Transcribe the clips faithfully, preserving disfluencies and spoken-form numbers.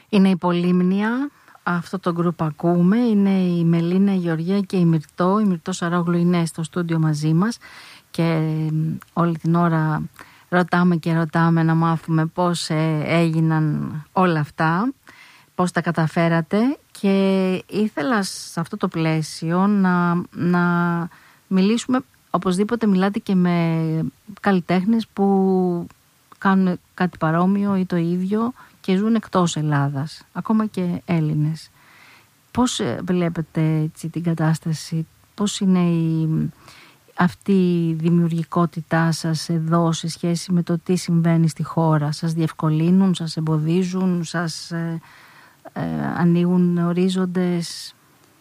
Είναι η Πολύμνια, αυτό το γκρουπ ακούμε, είναι η Μελίνα, η Γεωργία και η Μυρτώ. Η Μυρτώ Σαρόγλου είναι στο στούντιο μαζί μας και όλη την ώρα ρωτάμε και ρωτάμε να μάθουμε πώς έγιναν όλα αυτά, πώς τα καταφέρατε, και ήθελα σε αυτό το πλαίσιο να, να μιλήσουμε, οπωσδήποτε μιλάτε και με καλλιτέχνες που κάνουν κάτι παρόμοιο ή το ίδιο και ζουν εκτός Ελλάδας, ακόμα και Έλληνες. Πώς βλέπετε έτσι την κατάσταση, πώς είναι η, αυτή η δημιουργικότητά σας εδώ σε σχέση με το τι συμβαίνει στη χώρα? Σας διευκολύνουν, σας εμποδίζουν, σας ε, ε, ανοίγουν ορίζοντες?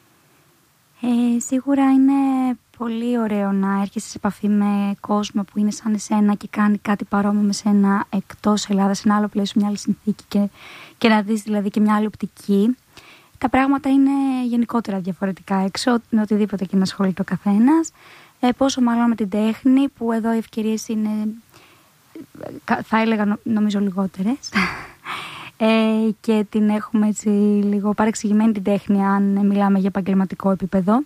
Ε, σίγουρα είναι πολύ ωραίο να έρχεσαι σε επαφή με κόσμο που είναι σαν εσένα και κάνει κάτι παρόμοιο με σένα εκτός Ελλάδας, σε ένα άλλο πλαίσιο, μια άλλη συνθήκη, και, και να δεις δηλαδή και μια άλλη οπτική. Τα πράγματα είναι γενικότερα διαφορετικά έξω, με οτιδήποτε και να ασχολείται ο καθένας. Ε, πόσο μάλλον με την τέχνη, που εδώ οι ευκαιρίες είναι, θα έλεγα νομίζω, λιγότερες. Ε, και την έχουμε έτσι λίγο παρεξηγημένη την τέχνη, αν μιλάμε για επαγγελματικό επίπεδο.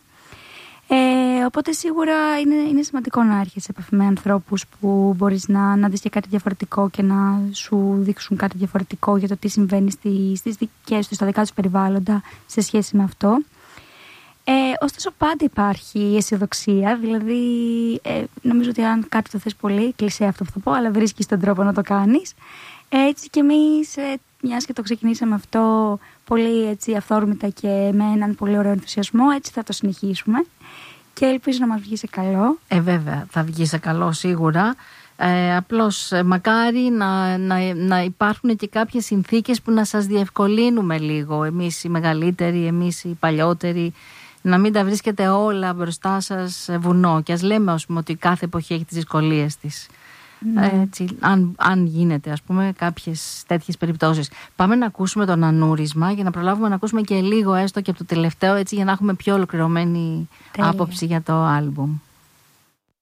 Ε, οπότε σίγουρα είναι, είναι σημαντικό να έρχεσαι σε επαφή με ανθρώπους που μπορείς να, να δεις και κάτι διαφορετικό και να σου δείξουν κάτι διαφορετικό για το τι συμβαίνει στις, στις δικές τους, στα δικά τους περιβάλλοντα σε σχέση με αυτό. Ε, ωστόσο πάντα υπάρχει αισιοδοξία, δηλαδή ε, νομίζω ότι αν κάτι το θες πολύ, κλεισέ αυτό που θα πω, αλλά βρίσκεις τον τρόπο να το κάνεις. Ε, έτσι και εμείς, ε, μιας και το ξεκινήσαμε αυτό πολύ έτσι αυθόρμητα και με έναν πολύ ωραίο ενθουσιασμό, έτσι θα το συνεχίσουμε και ελπίζω να μας βγει σε καλό. Ε βέβαια θα βγει σε καλό σίγουρα. Ε, απλώς ε, μακάρι να, να, να υπάρχουν και κάποιες συνθήκες που να σας διευκολύνουμε λίγο, εμείς οι μεγαλύτεροι, εμείς οι παλιότεροι, να μην τα βρίσκετε όλα μπροστά σας βουνό. Και ας λέμε ας πούμε, ότι κάθε εποχή έχει τις δυσκολίες της. Mm. Έτσι, αν, αν γίνεται ας πούμε κάποιες τέτοιες περιπτώσεις. Πάμε να ακούσουμε τον Ανούρισμα για να προλάβουμε να ακούσουμε και λίγο έστω και από το τελευταίο, έτσι, για να έχουμε πιο ολοκληρωμένη Τέλεια. άποψη για το άλμπουμ.